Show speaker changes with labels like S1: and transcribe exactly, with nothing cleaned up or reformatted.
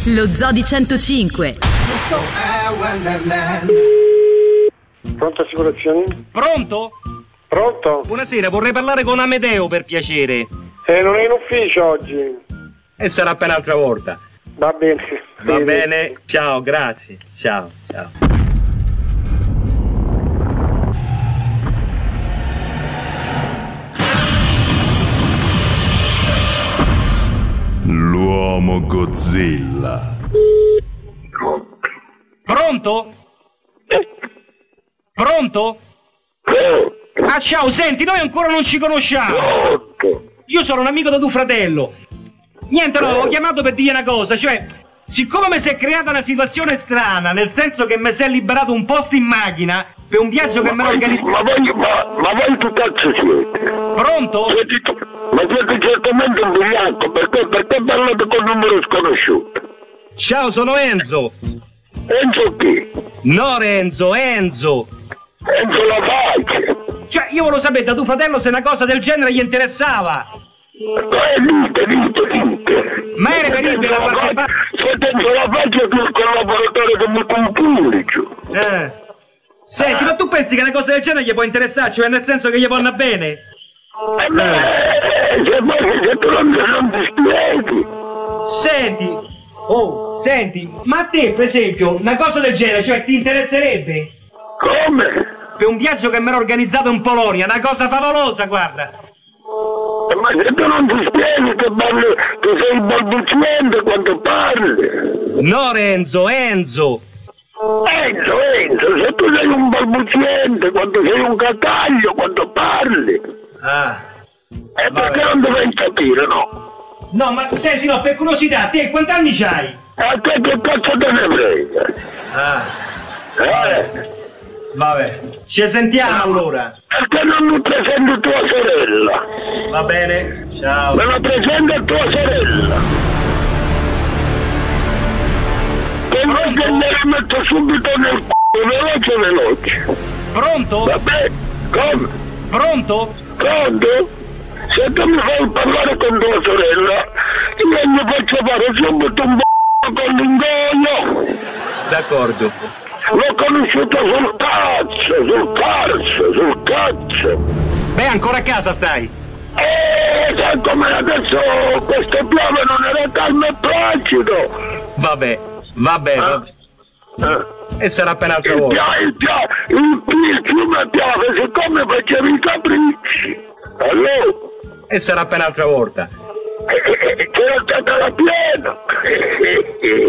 S1: Lo Zoo di centocinque.
S2: Questo è Wonderland.
S3: Pronto assicurazioni?
S4: Pronto?
S3: Pronto?
S4: Buonasera, vorrei parlare con Amedeo per piacere.
S3: Eh, non è in ufficio oggi.
S4: E sarà per un'altra volta.
S3: Va bene.
S4: Va
S3: Sì,
S4: bene, ciao, grazie. Ciao, ciao.
S5: L'uomo Godzilla.
S4: Pronto? Pronto? Ah, ciao, senti, noi ancora non ci conosciamo. Io sono un amico da tuo fratello. Niente, no, ho chiamato per dire una cosa, cioè, siccome mi si è creata una situazione strana, nel senso che mi si è liberato un posto in macchina per un viaggio che mi ero organizzato.
S6: Ma voi, ma, ma voi che cazzo siete?
S4: Pronto?
S6: Siete, ma siete certamente un vigliacco, perché, perché parlate con un numero sconosciuto?
S4: Ciao, sono Enzo.
S6: Enzo chi?
S4: No, Renzo, Enzo.
S6: Enzo la faccia.
S4: Cioè, io volevo sapere da tuo fratello se una cosa del genere gli interessava.
S6: Eh, dite, dite, dite.
S4: Ma è reperibile da qualche parte?
S6: Siete Enzo la faccia che è il collaboratore che mi compilicio.
S4: Eh. Senti, ma tu pensi che una cosa del genere gli può interessare? Cioè, nel senso che gli vanno bene?
S6: Eh, beh, se, se tu non, non ti spieghi.
S4: Senti, oh, senti, ma a te, per esempio, una cosa del genere, cioè, ti interesserebbe?
S6: Come?
S4: Per un viaggio che mi ero organizzato in Polonia, una cosa favolosa, guarda.
S6: Ma se tu non ti spieghi che parli, che sei balbuziente quando parli.
S4: No, Renzo, Enzo.
S6: Enzo, Enzo, se tu sei un balbuziente quando sei un cataglio quando parli.
S4: Ah.
S6: E perché non dovrei capire, no?
S4: No, ma senti, no, per curiosità, te quanti anni c'hai?
S6: A te che cazzo te ne frega?
S4: Ah.
S6: Eh?
S4: Vabbè, ci sentiamo allora.
S6: Perché non mi presenti tua sorella?
S4: Va bene, ciao.
S6: Me la presenti a tua sorella. Che non che me la metto subito nel c***o, veloce veloce.
S4: Pronto?
S6: Vabbè, come?
S4: Pronto?
S6: Pronto? Se tu mi fai parlare con tua sorella, io mi faccio fare subito un b***o con l'ingoio.
S4: D'accordo.
S6: L'ho conosciuto sul cazzo, sul cazzo, sul cazzo.
S4: Beh, ancora a casa stai?
S6: Eh, sai come adesso questo piove non era calmo e placido.
S4: Vabbè, vabbè, vabbè.
S6: Eh.
S4: E sarà per un'altra
S6: Il,
S4: volta.
S6: pia, il, pia, il, il fiume piove, siccome facevi i capricci. Allora?
S4: E sarà per un'altra volta.
S6: Eh, eh, c'era stata la piena.